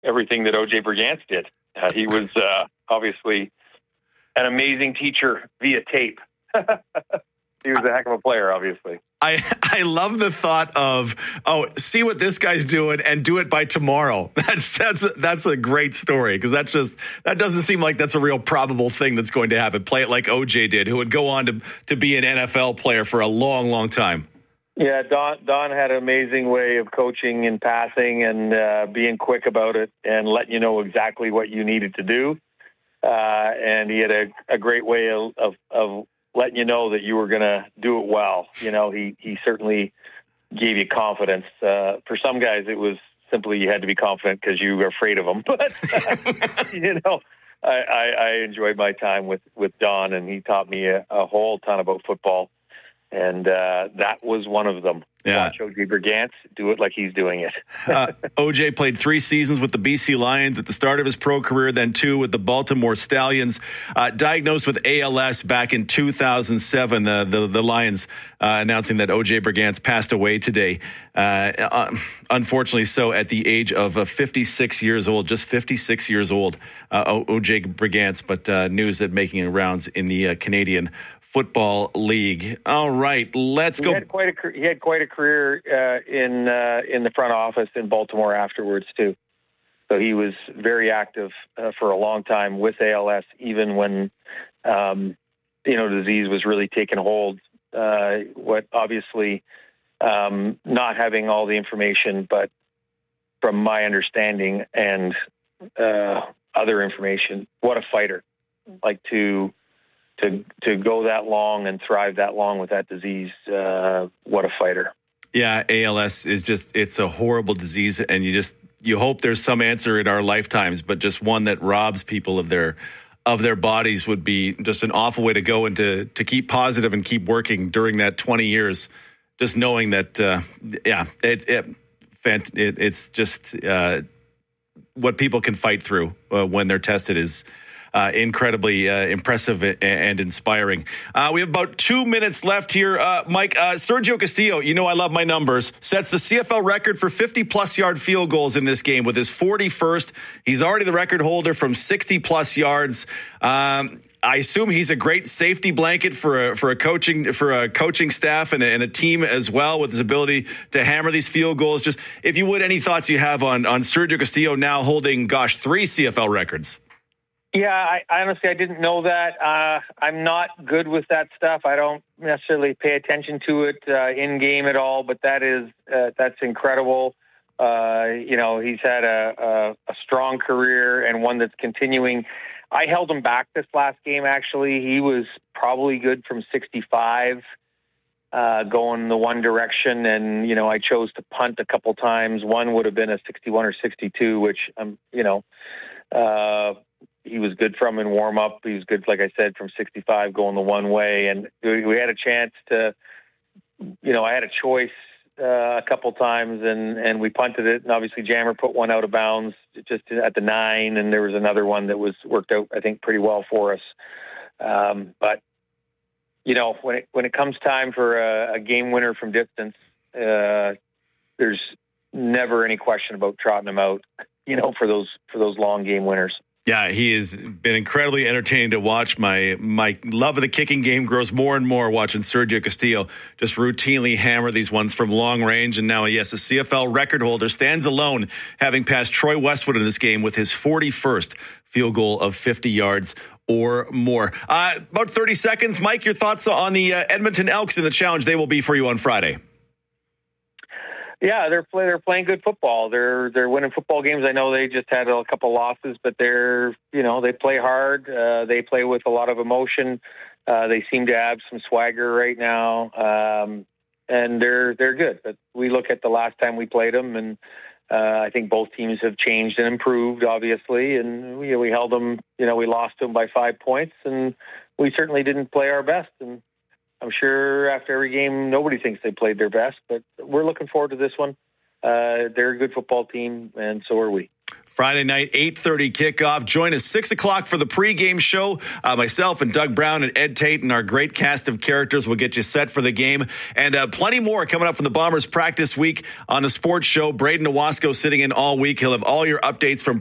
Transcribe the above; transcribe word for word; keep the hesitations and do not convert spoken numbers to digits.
everything that O J Brigance did. Uh, he was uh, obviously an amazing teacher via tape. He was a heck of a player, obviously. I, I love the thought of, oh, see what this guy's doing and do it by tomorrow. That's that's a, that's a great story, because that's just that doesn't seem like that's a real probable thing that's going to happen. Play it like O J did, who would go on to to be an N F L player for a long, long time. Yeah, Don Don had an amazing way of coaching and passing and uh, being quick about it and letting you know exactly what you needed to do. Uh, and he had a, a great way of, of, of letting you know that you were going to do it well. You know, he, he certainly gave you confidence. Uh, for some guys, it was simply you had to be confident because you were afraid of him. But, uh, you know, I, I, I enjoyed my time with, with Don, and he taught me a, a whole ton about football. And uh, that was one of them. Yeah. Watch O J Brigance do it like he's doing it. uh, O J played three seasons with the B C Lions at the start of his pro career, then two with the Baltimore Stallions. Uh, diagnosed with A L S back in two thousand seven, uh, the, the Lions uh, announcing that O J Brigance passed away today. Uh, uh, unfortunately so, at the age of uh, fifty-six years old, just fifty-six years old, uh, O J Brigance, but uh, news that making rounds in the uh, Canadian Football League. All right, let's he go. Had quite a, he had quite a career uh, in uh, in the front office in Baltimore afterwards too. So he was very active uh, for a long time with A L S, even when um, you know the disease was really taking hold. Uh, what obviously um, not having all the information, but from my understanding and uh, other information, what a fighter! Like to. To, to go that long and thrive that long with that disease, uh, what a fighter. Yeah, A L S is just, it's a horrible disease, and you just, you hope there's some answer in our lifetimes, but just one that robs people of their of their bodies would be just an awful way to go, and to, to keep positive and keep working during that twenty years, just knowing that, uh, yeah, it, it, it, it's just uh, what people can fight through uh, when they're tested is Uh, incredibly uh, impressive and inspiring. Uh, we have about two minutes left here. Uh, Mike, uh, Sergio Castillo, you know I love my numbers, sets the C F L record for fifty-plus yard field goals in this game with his forty-first. He's already the record holder from sixty-plus yards. Um, I assume he's a great safety blanket for a, for a coaching for a coaching staff and a, and a team as well, with his ability to hammer these field goals. Just, if you would, any thoughts you have on, on Sergio Castillo now holding, gosh, three C F L records? Yeah, I, honestly, I didn't know that. Uh, I'm not good with that stuff. I don't necessarily pay attention to it uh, in game at all. But that is uh, that's incredible. Uh, you know, he's had a, a, a strong career and one that's continuing. I held him back this last game. Actually, he was probably good from sixty-five, uh, going the one direction, and you know, I chose to punt a couple times. One would have been a sixty-one or sixty-two, which um, you know. Uh, He was good from in warm up. He was good, like I said, from sixty-five going the one way. And we had a chance to, you know, I had a choice uh, a couple times, and, and we punted it. And obviously Jammer put one out of bounds just at the nine. And there was another one that was worked out, I think, pretty well for us. Um, but, you know, when it, when it comes time for a, a game winner from distance, uh, there's never any question about trotting him out, you know, for those, for those long game winners. Yeah, he has been incredibly entertaining to watch. My my love of the kicking game grows more and more watching Sergio Castillo just routinely hammer these ones from long range. And now, yes, a C F L record holder stands alone, having passed Troy Westwood in this game with his forty-first field goal of fifty yards or more. Uh, about thirty seconds. Mike, your thoughts on the uh, Edmonton Elks and the challenge they will be for you on Friday? Yeah, they're play, they're playing good football. They're they're winning football games. I know they just had a couple losses, but they're you know they play hard. Uh, they play with a lot of emotion. Uh, they seem to have some swagger right now, um, and they're they're good. But we look at the last time we played them, and uh, I think both teams have changed and improved, obviously. And we we held them. You know, we lost them by five points, and we certainly didn't play our best. And I'm sure after every game, nobody thinks they played their best, but we're looking forward to this one. Uh, they're a good football team, and so are we. Friday night, eight thirty kickoff. Join us six o'clock for the pregame show. Uh, myself and Doug Brown and Ed Tate and our great cast of characters will get you set for the game. And uh, plenty more coming up from the Bombers practice week on the sports show. Braden Owasco sitting in all week. He'll have all your updates from